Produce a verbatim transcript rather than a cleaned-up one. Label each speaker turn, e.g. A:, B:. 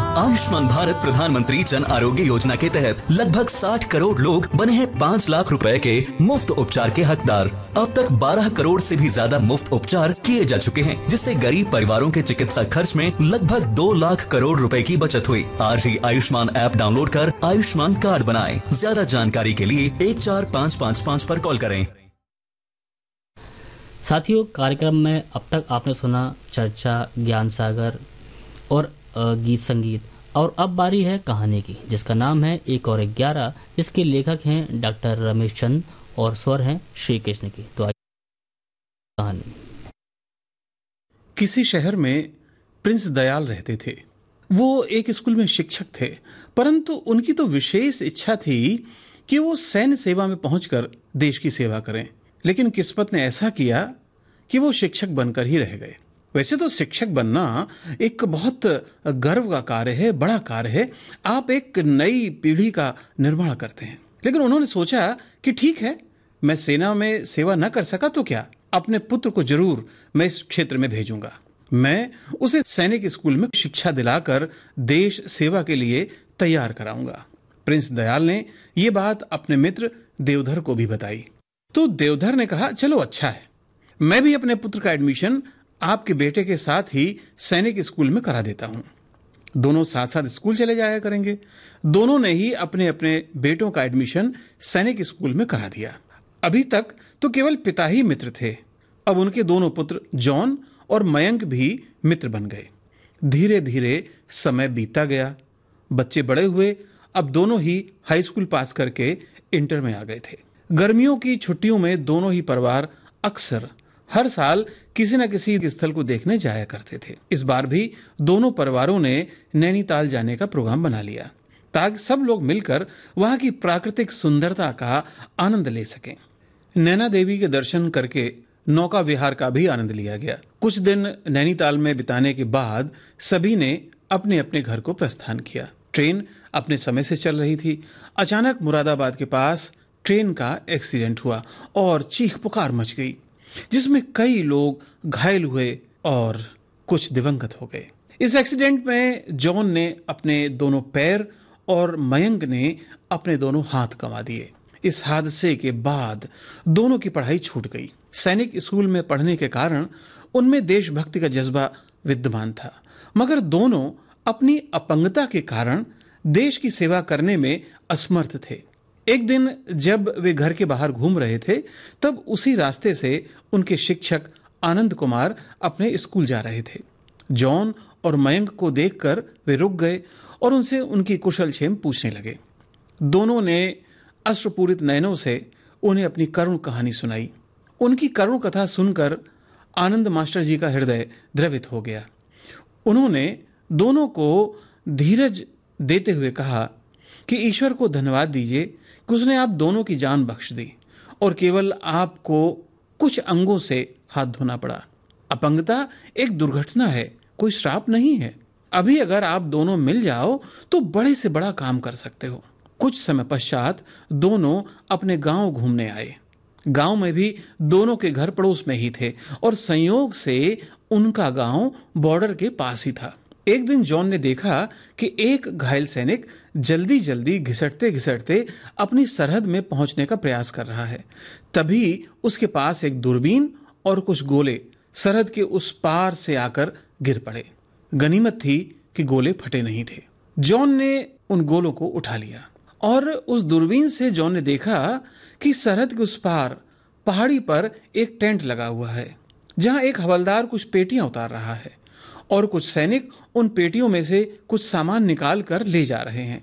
A: आयुष्मान भारत प्रधानमंत्री जन आरोग्य योजना के तहत लगभग साठ करोड़ लोग बने हैं पाँच लाख रुपए के मुफ्त उपचार के हकदार। अब तक बारह करोड़ से भी ज्यादा मुफ्त उपचार किए जा चुके हैं, जिससे गरीब परिवारों के चिकित्सा खर्च में लगभग दो लाख करोड़ रुपए की बचत हुई। आज ही आयुष्मान ऐप डाउनलोड कर आयुष्मान कार्ड बनाएं। ज्यादा जानकारी के लिए एक चार पाँच पाँच पाँच पर कॉल करें।
B: साथियों, कार्यक्रम में अब तक आपने सुना चर्चा, ज्ञान सागर और गीत संगीत, और अब बारी है कहानी की, जिसका नाम है एक और ग्यारह। इसके लेखक हैं डॉक्टर रमेश चंद और स्वर हैं श्री कृष्ण की। तो कहानी।
C: किसी शहर में प्रिंस दयाल रहते थे। वो एक स्कूल में शिक्षक थे, परंतु उनकी तो विशेष इच्छा थी कि वो सैन्य सेवा में पहुंचकर देश की सेवा करें। लेकिन किस्मत ने ऐसा किया कि वो शिक्षक बनकर ही रह गए। वैसे तो शिक्षक बनना एक बहुत गर्व का कार्य है, बड़ा कार्य है। आप एक नई पीढ़ी का निर्माण करते हैं। लेकिन उन्होंने सोचा कि ठीक है, मैं सेना में सेवा न कर सका तो क्या, अपने पुत्र को जरूर मैं इस क्षेत्र में भेजूंगा। मैं उसे सैनिक स्कूल में शिक्षा दिलाकर देश सेवा के लिए तैयार कराऊंगा। प्रिंस दयाल ने ये बात अपने मित्र देवधर को भी बताई। तो देवधर ने कहा, चलो अच्छा है, मैं भी अपने पुत्र का एडमिशन आपके बेटे के साथ ही सैनिक स्कूल में करा देता हूं। दोनों साथ साथ स्कूल चले जाया करेंगे। दोनों ने ही अपने अपने बेटों का एडमिशन सैनिक स्कूल में करा दिया। अभी तक तो केवल पिता ही मित्र थे, अब उनके दोनों पुत्र जॉन और मयंक भी मित्र बन गए। धीरे धीरे समय बीतता गया, बच्चे बड़े हुए। अब दोनों ही हाई स्कूल पास करके इंटर में आ गए थे। गर्मियों की छुट्टियों में दोनों ही परिवार अक्सर हर साल किसी न किसी स्थल को देखने जाया करते थे। इस बार भी दोनों परिवारों ने नैनीताल जाने का प्रोग्राम बना लिया, ताकि सब लोग मिलकर वहां की प्राकृतिक सुंदरता का आनंद ले सकें। नैना देवी के दर्शन करके नौका विहार का भी आनंद लिया गया। कुछ दिन नैनीताल में बिताने के बाद सभी ने अपने अपने घर को प्रस्थान किया। ट्रेन अपने समय से चल रही थी। अचानक मुरादाबाद के पास ट्रेन का एक्सीडेंट हुआ और चीख पुकार मच गई, जिसमें कई लोग घायल हुए और कुछ दिवंगत हो गए। इस एक्सीडेंट में जॉन ने अपने दोनों पैर और मयंक ने अपने दोनों हाथ गंवा दिए। इस हादसे के बाद दोनों की पढ़ाई छूट गई। सैनिक स्कूल में पढ़ने के कारण उनमें देशभक्ति का जज्बा विद्यमान था, मगर दोनों अपनी अपंगता के कारण देश की सेवा करने में असमर्थ थे। एक दिन जब वे घर के बाहर घूम रहे थे, तब उसी रास्ते से उनके शिक्षक आनंद कुमार अपने स्कूल जा रहे थे। जॉन और मयंक को देखकर वे रुक गए और उनसे उनकी कुशल क्षेम पूछने लगे। दोनों ने अश्रुपूरित नयनों से उन्हें अपनी करुण कहानी सुनाई। उनकी करुण कथा सुनकर आनंद मास्टर जी का हृदय द्रवित हो गया। उन्होंने दोनों को धीरज देते हुए कहा कि ईश्वर को धन्यवाद दीजिए कि उसने आप दोनों की जान बख्श दी और केवल आपको कुछ अंगों से हाथ धोना पड़ा। अपंगता एक दुर्घटना है, कोई श्राप नहीं है। अभी अगर आप दोनों मिल जाओ तो बड़े से बड़ा काम कर सकते हो। कुछ समय पश्चात दोनों अपने गांव घूमने आए। गांव में भी दोनों के घर पड़ोस में ही थे और संयोग से उनका गांव बॉर्डर के पास ही था। एक दिन जॉन ने देखा कि एक घायल सैनिक जल्दी जल्दी घिसटते घिसटते अपनी सरहद में पहुंचने का प्रयास कर रहा है। तभी उसके पास एक दूरबीन और कुछ गोले सरहद के उस पार से आकर गिर पड़े। गनीमत थी कि गोले फटे नहीं थे। जॉन ने उन गोलों को उठा लिया और उस दूरबीन से जॉन ने देखा कि सरहद के उस पार पहाड़ी पर एक टेंट लगा हुआ है, जहां एक हवलदार कुछ पेटियां उतार रहा है और कुछ सैनिक उन पेटियों में से कुछ सामान निकाल कर ले जा रहे हैं।